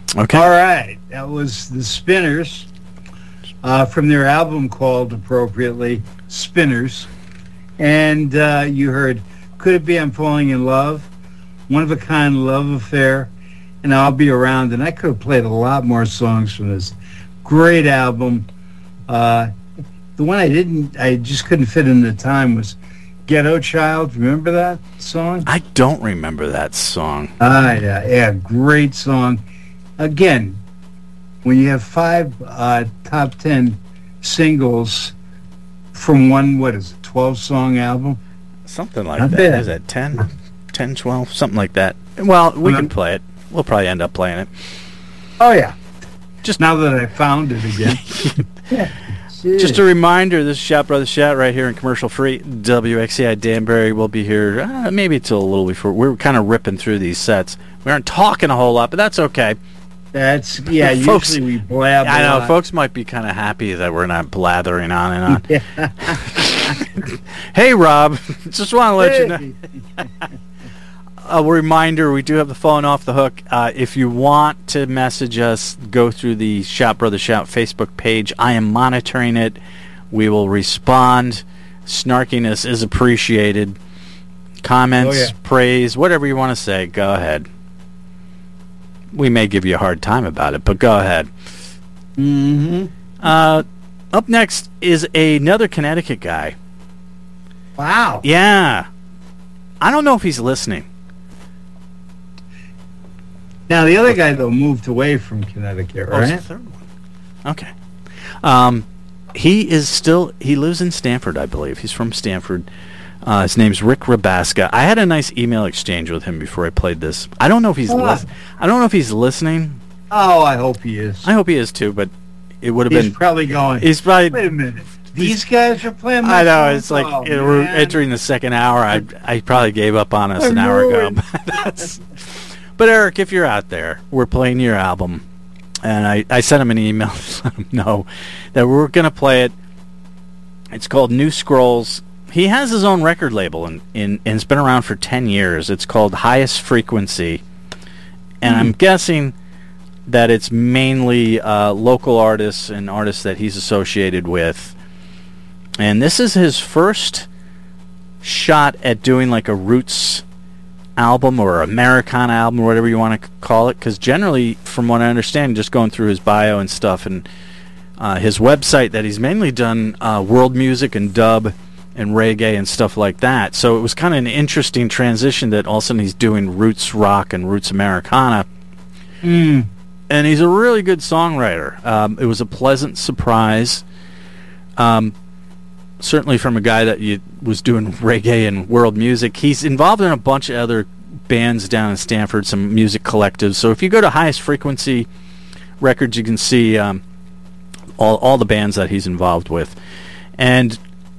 Okay. All right. That was the Spinners from their album called, appropriately, Spinners. And you heard Could It Be I'm Falling in Love, One of a Kind Love Affair, and I'll Be Around. And I could have played a lot more songs from this great album. The one I just couldn't fit in the time was Ghetto Child. Remember that song? I don't remember that song. Yeah, great song. Again, when you have 5 top 10 singles from one, 12-song album? Something like that. Is that 10, 12, something like that. Well, we can play it. We'll probably end up playing it. Oh, yeah. Just now that I found it again. Yeah. Just a reminder, this is Shout Brother Shout right here in commercial-free WXCI. Danbury will be here maybe till a little before. We're kind of ripping through these sets. We aren't talking a whole lot, but that's okay. Folks, usually we blab I know, lot. folks might be kind of happy that we're not blathering on and on. Hey, Rob, just want to let you know. A reminder, we do have the phone off the hook. If you want to message us, go through the Shout Brother Shout Facebook page. I am monitoring it. We will respond. Snarkiness is appreciated. Comments, praise, whatever you want to say, go ahead. We may give you a hard time about it, but go ahead. Mm-hmm. Up next is another Connecticut guy. Wow. Yeah. I don't know if he's listening. Now, the other guy, though, moved away from Connecticut, right? Oh, it's the third one. Okay. He lives in Stamford, I believe. He's from Stamford. His name's Rick Rabaska. I had a nice email exchange with him before I played this. I don't know if he's I don't know if he's listening. Oh, I hope he is. I hope he is too, but it would have been. He's probably going. He's probably. Wait a minute. These guys are playing. My I know. song? It's like we're entering the second hour. I probably gave up on us an hour ago. But Eric, if you're out there, we're playing your album, and I sent him an email to let him know that we're going to play it. It's called New Scrolls. He has his own record label, and it's been around for 10 years. It's called Highest Frequency, and I'm guessing that it's mainly local artists and artists that he's associated with. And this is his first shot at doing like a roots album or Americana album or whatever you want to call it, because generally, from what I understand, just going through his bio and stuff and his website, that he's mainly done world music and dub and reggae and stuff like that. So it was kind of an interesting transition that all of a sudden he's doing roots rock and roots Americana. And he's a really good songwriter. It was a pleasant surprise. Certainly from a guy that was doing reggae and world music. He's involved in a bunch of other bands down in Stamford, some music collectives. So if you go to Highest Frequency Records, you can see all the bands that he's involved with. And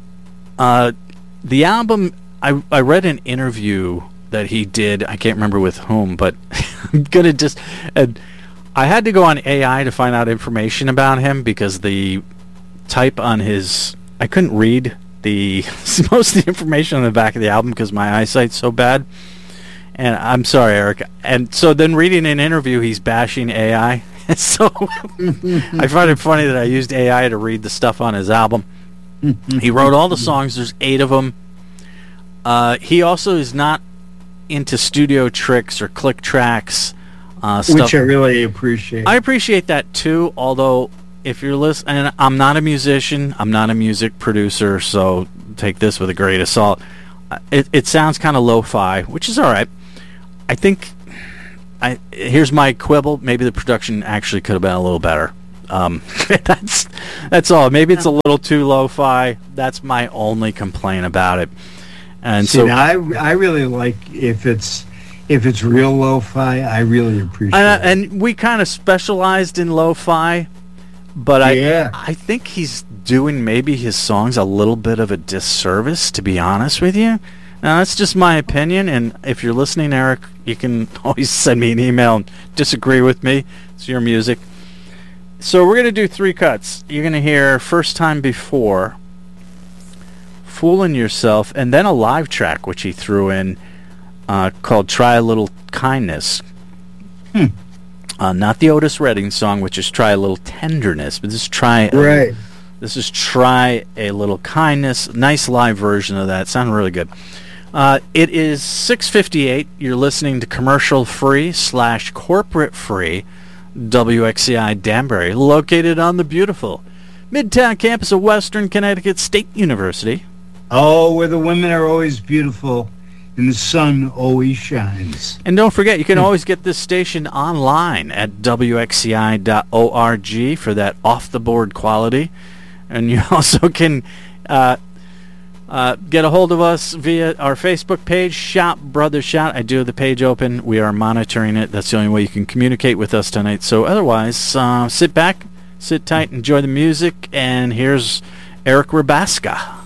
the album, I read an interview that he did, I can't remember with whom, but I'm going to I had to go on AI to find out information about him because the type on his... I couldn't read most of the information on the back of the album because my eyesight's so bad. And I'm sorry, Eric. And so then reading an interview, he's bashing AI. So I find it funny that I used AI to read the stuff on his album. He wrote all the songs. There's 8 of them. He also is not into studio tricks or click tracks. Stuff. Which I really appreciate. I appreciate that too, although... If you're listening, and I'm not a musician, I'm not a music producer, so take this with a grain of salt. It sounds kind of lo-fi, which is all right. I think, here's my quibble, maybe the production actually could have been a little better. That's all. Maybe it's a little too lo-fi. That's my only complaint about it. And see, so now I really like if it's real lo-fi, I really appreciate it. And we kind of specialized in lo-fi. But I think he's doing maybe his songs a little bit of a disservice, to be honest with you. Now, that's just my opinion, and if you're listening, Eric, you can always send me an email and disagree with me. It's your music. So we're going to do 3 cuts. You're going to hear First Time Before, Fooling Yourself, and then a live track, which he threw in, called Try a Little Kindness. Not the Otis Redding song, which is Try a Little Tenderness, but this is Try a Little Kindness. Nice live version of that. Sounded really good. It is 6:58. You're listening to commercial-free / corporate-free WXCI Danbury, located on the beautiful Midtown campus of Western Connecticut State University. Oh, where the women are always beautiful and the sun always shines. And don't forget, you can always get this station online at WXCI.org for that off-the-board quality. And you also can get a hold of us via our Facebook page, Shout Brother Shout. I do have the page open. We are monitoring it. That's the only way you can communicate with us tonight. So otherwise, sit back, sit tight, enjoy the music, and here's Eric Rabaska.